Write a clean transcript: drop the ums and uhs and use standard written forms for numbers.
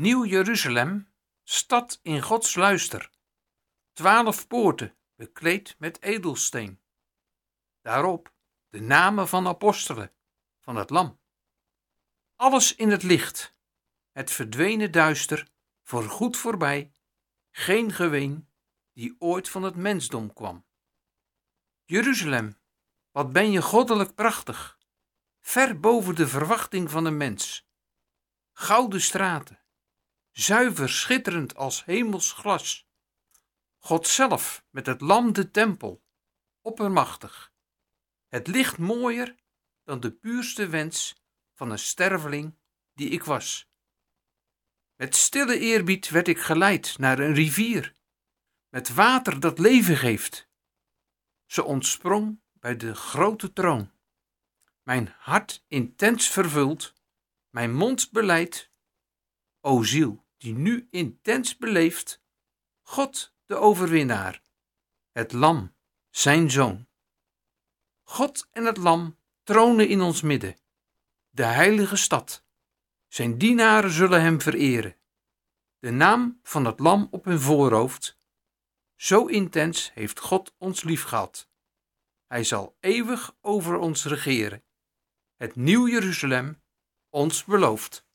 Nieuw Jeruzalem, stad in Gods luister, 12 poorten, bekleed met edelsteen. Daarop de namen van apostelen, van het Lam. Alles in het licht, het verdwenen duister, voorgoed voorbij, geen geween die ooit van het mensdom kwam. Jeruzalem, wat ben je goddelijk prachtig, ver boven de verwachting van een mens. Gouden straten, zuiver schitterend als hemels glas. God zelf met het Lam de tempel, oppermachtig. Het licht mooier dan de puurste wens van een sterveling die ik was. Met stille eerbied werd ik geleid naar een rivier, met water dat leven geeft. Ze ontsprong bij de grote troon. Mijn hart intens vervuld, mijn mond beleidt. O ziel, die nu intens beleeft, God de overwinnaar, het Lam, zijn zoon. God en het Lam tronen in ons midden, de heilige stad. Zijn dienaren zullen hem vereren. De naam van het Lam op hun voorhoofd, zo intens heeft God ons lief gehad. Hij zal eeuwig over ons regeren. Het nieuw Jeruzalem, ons beloofd.